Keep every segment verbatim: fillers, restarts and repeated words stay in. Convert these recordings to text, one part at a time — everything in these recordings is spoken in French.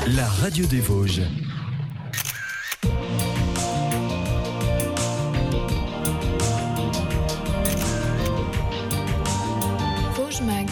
La radio des Vosges. Vosges Mag.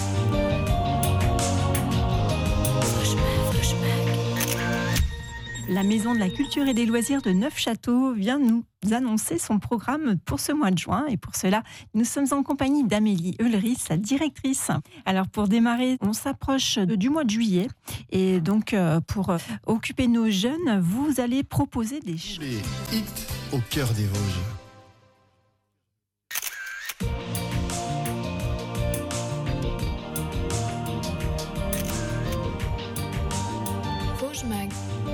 La Maison de la Culture et des Loisirs de Neufchâteau vient nous annoncer son programme pour ce mois de juin. Et pour cela, nous sommes en compagnie d'Amélie Eulery, sa directrice. Alors pour démarrer, on s'approche du mois de juillet. Et donc pour occuper nos jeunes, vous allez proposer des choses. Les hits au cœur des Vosges. Vosges Mag.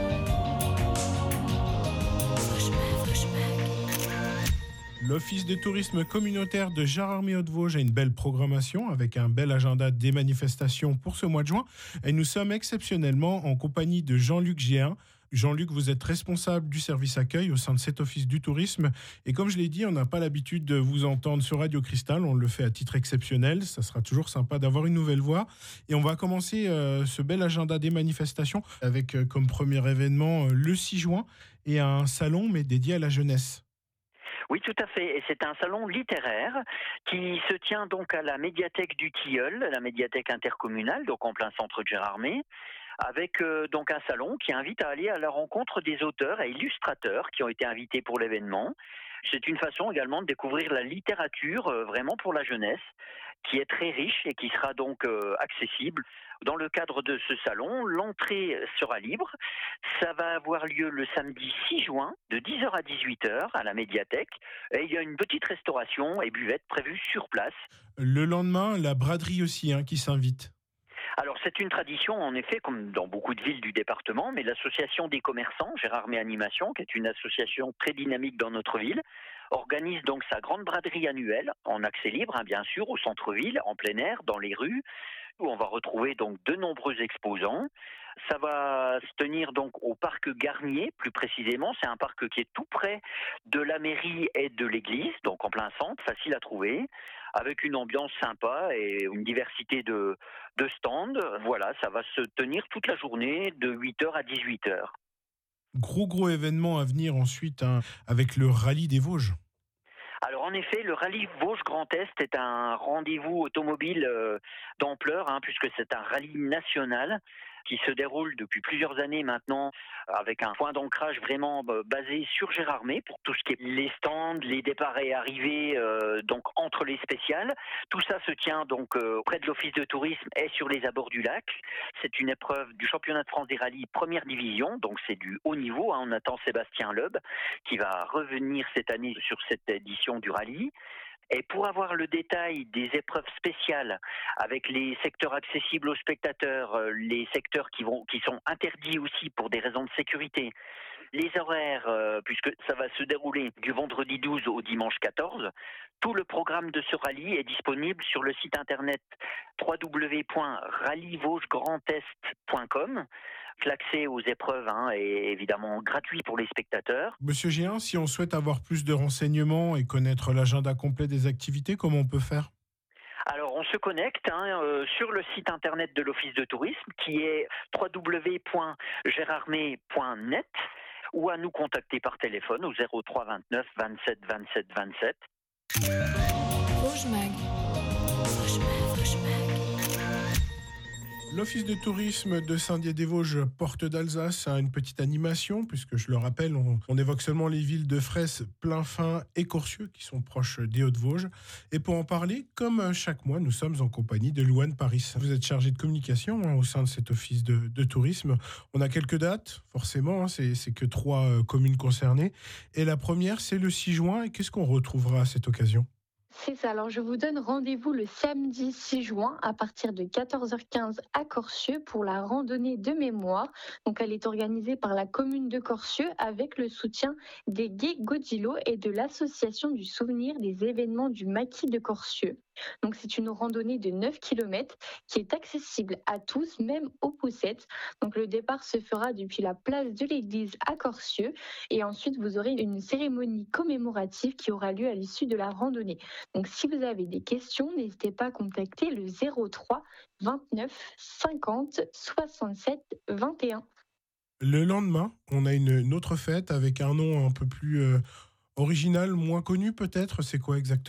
L'Office de tourisme communautaire de Gérardmer-Haute-Vosges a une belle programmation avec un bel agenda des manifestations pour ce mois de juin. Et nous sommes exceptionnellement en compagnie de Jean-Luc Géin. Jean-Luc, vous êtes responsable du service accueil au sein de cet office du tourisme. Et comme je l'ai dit, on n'a pas l'habitude de vous entendre sur Radio Cristal. On le fait à titre exceptionnel. Ça sera toujours sympa d'avoir une nouvelle voix. Et on va commencer euh, ce bel agenda des manifestations avec euh, comme premier événement euh, le six juin et un salon mais dédié à la jeunesse. Oui, tout à fait. Et c'est un salon littéraire qui se tient donc à la médiathèque du Tilleul, la médiathèque intercommunale, donc en plein centre de Gérardmer, avec euh, donc un salon qui invite à aller à la rencontre des auteurs et illustrateurs qui ont été invités pour l'événement. C'est une façon également de découvrir la littérature euh, vraiment pour la jeunesse, qui est très riche et qui sera donc euh, accessible. Dans le cadre de ce salon, l'entrée sera libre. Ça va avoir lieu le samedi six juin de dix heures à dix-huit heures à la médiathèque. Et il y a une petite restauration et buvette prévue sur place. Le lendemain, la braderie aussi hein, qui s'invite. Alors c'est une tradition en effet, comme dans beaucoup de villes du département, mais l'association des commerçants, Gérardmer Animation, qui est une association très dynamique dans notre ville, organise donc sa grande braderie annuelle, en accès libre hein, bien sûr, au centre-ville, en plein air, dans les rues, où on va retrouver donc de nombreux exposants. Ça va se tenir donc au parc Garnier, plus précisément. C'est un parc qui est tout près de la mairie et de l'église, donc en plein centre, facile à trouver, avec une ambiance sympa et une diversité de, de stands. Voilà, ça va se tenir toute la journée de huit heures à dix-huit heures. Gros gros événement à venir ensuite hein, avec le rallye des Vosges. Alors en effet, le rallye Vosges Grand Est est un rendez-vous automobile euh, d'ampleur, hein, puisque c'est un rallye national qui se déroule depuis plusieurs années maintenant, avec un point d'ancrage vraiment euh, basé sur Gérardmer pour tout ce qui est les stands, les départs et arrivées, euh, donc entre les spéciales. Tout ça se tient donc euh, près de l'office de tourisme et sur les abords du lac. C'est une épreuve du championnat de France des rallyes première division, donc c'est du haut niveau. Hein. On attend Sébastien Loeb qui va revenir cette année sur cette édition du rallye. Et pour avoir le détail des épreuves spéciales avec les secteurs accessibles aux spectateurs, les secteurs qui vont, qui sont interdits aussi pour des raisons de sécurité, les horaires, euh, puisque ça va se dérouler du vendredi douze au dimanche quatorze, tout le programme de ce rallye est disponible sur le site internet w w w point rallye vosges grand est point com. L'accès aux épreuves hein, est évidemment gratuit pour les spectateurs. Monsieur Géin, si on souhaite avoir plus de renseignements et connaître l'agenda complet des activités, comment on peut faire ? Alors, on se connecte hein, euh, sur le site internet de l'Office de tourisme qui est w w w point gérardmer point net ou à nous contacter par téléphone au zéro trois vingt-neuf vingt-sept vingt-sept vingt-sept. Vosges Mag. Vosges Mag. Vosges Mag. L'Office de tourisme de Saint-Dié-des-Vosges, Porte d'Alsace, a une petite animation, puisque je le rappelle, on, on évoque seulement les villes de Fraisse, Plainfin et Corcieux, qui sont proches des Hauts-de-Vosges. Et pour en parler, comme chaque mois, nous sommes en compagnie de Louane Paris. Vous êtes chargé de communication hein, au sein de cet office de, de tourisme. On a quelques dates, forcément, hein, c'est, c'est que trois euh, communes concernées. Et la première, c'est le six juin. Et qu'est-ce qu'on retrouvera à cette occasion ? C'est ça, alors je vous donne rendez-vous le samedi six juin à partir de quatorze heures quinze à Corcieux pour la randonnée de mémoire. Donc elle est organisée par la commune de Corcieux avec le soutien des Gués Godillo et de l'association du souvenir des événements du maquis de Corcieux. Donc c'est une randonnée de neuf kilomètres qui est accessible à tous, même aux poussettes. Donc le départ se fera depuis la place de l'église à Corcieux et ensuite vous aurez une cérémonie commémorative qui aura lieu à l'issue de la randonnée. Donc si vous avez des questions, n'hésitez pas à contacter le zéro trois vingt-neuf cinquante soixante-sept vingt et un. Le lendemain, on a une, une autre fête avec un nom un peu plus euh, original, moins connu peut-être. C'est quoi exactement ?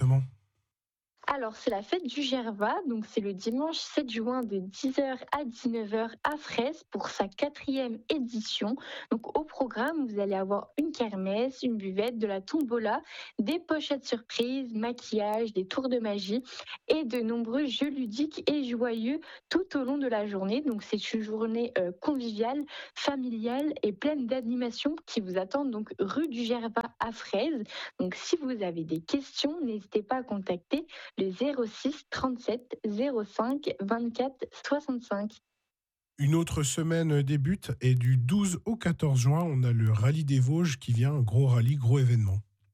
Alors, c'est la fête du Gervas, donc c'est le dimanche sept juin de dix heures à dix-neuf heures à Fraise pour sa quatrième édition. Donc, au programme, vous allez avoir une kermesse, une buvette, de la tombola, des pochettes surprises, maquillage, des tours de magie et de nombreux jeux ludiques et joyeux tout au long de la journée. Donc, c'est une journée euh, conviviale, familiale et pleine d'animations qui vous attendent donc rue du Gervas à Fraise. Donc, si vous avez des questions, n'hésitez pas à contacter le zéro six trente-sept zéro cinq vingt-quatre soixante-cinq. Une autre semaine débute et du douze au quatorze juin, on a le rallye des Vosges qui vient, gros rallye, gros événement.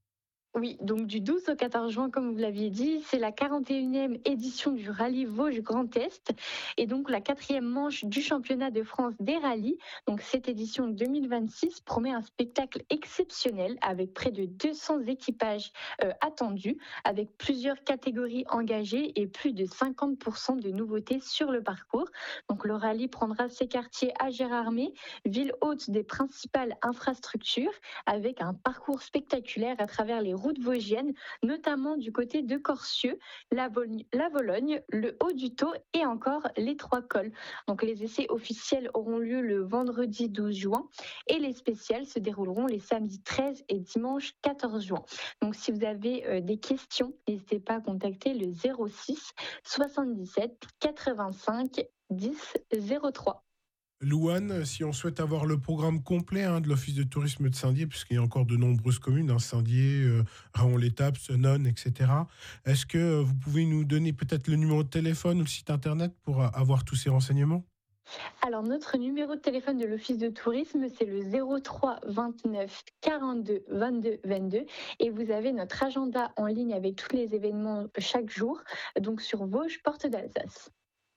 Oui, donc du douze au quatorze juin, comme vous l'aviez dit, c'est la quarante et unième édition du rallye Vosges Grand Est et donc la quatrième manche du championnat de France des rallyes. Donc cette édition deux mille vingt-six promet un spectacle exceptionnel avec près de deux cents équipages euh, attendus, avec plusieurs catégories engagées et plus de cinquante pour cent de nouveautés sur le parcours. Donc le rallye prendra ses quartiers à Gérardmer, ville hôte des principales infrastructures, avec un parcours spectaculaire à travers les routes vosgiennes, notamment du côté de Corcieux, la, Vol- la Vologne, le Haut du Thau et encore les Trois Cols. Donc les essais officiels auront lieu le vendredi douze juin et les spéciales se dérouleront les samedis treize et dimanche quatorze juin. Donc si vous avez euh, des questions, n'hésitez pas à contacter le zéro six soixante-dix-sept quatre-vingt-cinq dix zéro trois. Louane, si on souhaite avoir le programme complet hein, de l'Office de tourisme de Saint-Dié, puisqu'il y a encore de nombreuses communes, hein, Saint-Dié, euh, Raon-l'Étape, Senones, et cetera, est-ce que euh, vous pouvez nous donner peut-être le numéro de téléphone ou le site internet pour euh, avoir tous ces renseignements ? Alors, notre numéro de téléphone de l'Office de tourisme, c'est le zéro trois vingt-neuf quarante-deux vingt-deux vingt-deux. Et vous avez notre agenda en ligne avec tous les événements chaque jour, donc sur Vosges, Porte d'Alsace.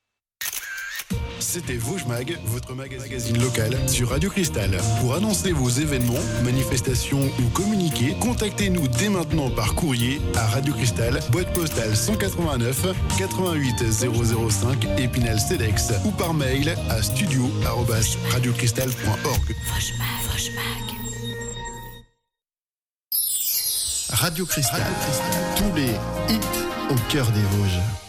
C'était Vosges Mag, votre magazine local sur Radio Cristal. Pour annoncer vos événements, manifestations ou communiquer, contactez-nous dès maintenant par courrier à Radio Cristal, boîte postale cent quatre-vingt-neuf quatre-vingt-huit zéro zéro cinq Épinal Cedex ou par mail à studio arobase radiocristal point org. Vosges Mag, Vosges Mag. Radio Cristal, tous les hits au cœur des Vosges.